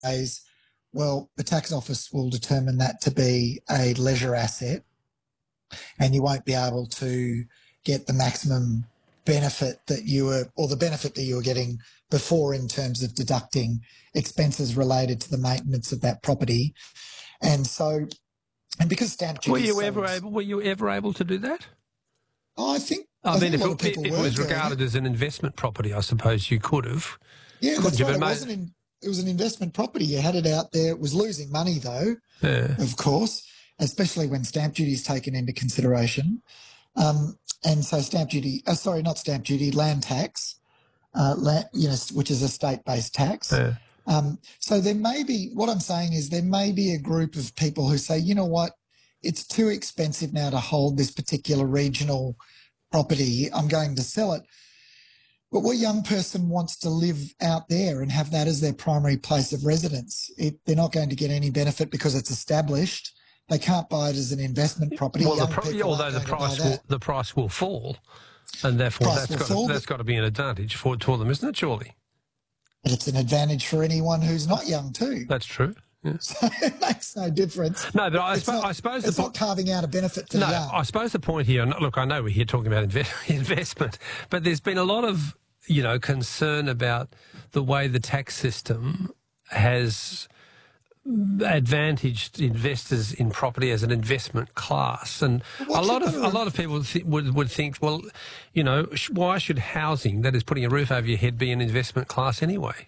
says, well, the tax office will determine that to be a leisure asset and you won't be able to get the maximum benefit that you were, or the benefit that you were getting before in terms of deducting expenses related to the maintenance of that property. And so, and because stamp duty... Were you ever able to do that? I think... I mean, if it was regarded as an investment property, I suppose you could have. Yeah, that's right. It was an investment property. You had it out there. It was losing money, though, of course, especially when stamp duty is taken into consideration. And so land tax, which is a state-based tax. Yeah. So there may be, what I'm saying is there may be a group of people who say, you know what, it's too expensive now to hold this particular regional property. I'm going to sell it. But what young person wants to live out there and have that as their primary place of residence? They're not going to get any benefit because it's established. They can't buy it as an investment property. Well, the price will fall, and therefore that's got to be an advantage for them, isn't it, surely? But it's an advantage for anyone who's not young too. That's true. Yeah. So it makes no difference. No, but I suppose it's not carving out a benefit for the young. I suppose the point here, and look, I know we're here talking about investment, but there's been a lot of concern about the way the tax system has advantaged investors in property as an investment class, and a lot of people would think, well, why should housing, that is putting a roof over your head, be an investment class anyway?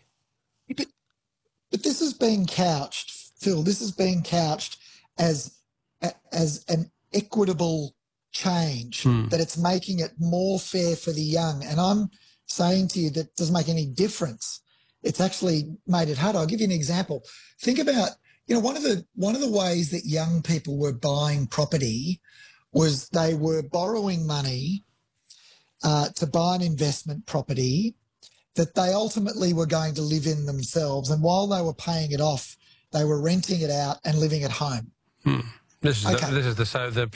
But this is being couched, Phil. This is being couched as an equitable change, that it's making it more fair for the young. And I'm saying to you that doesn't make any difference. It's actually made it harder. I'll give you an example. Think about, one of the ways that young people were buying property was they were borrowing money to buy an investment property that they ultimately were going to live in themselves. And while they were paying it off, they were renting it out and living at home. This is the